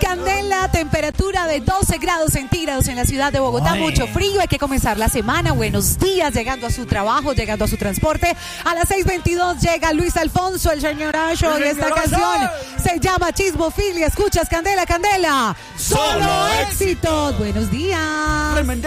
Candela, temperatura de 12 grados centígrados en la ciudad de Bogotá. Ay. Mucho frío, hay que comenzar la semana. Buenos días, llegando a su trabajo, llegando a su transporte. A las 6:22 llega Luis Alfonso, el señorazo, y esta canción se llama Chismofilia. Escuchas Candela, Candela. Solo éxitos. Buenos días.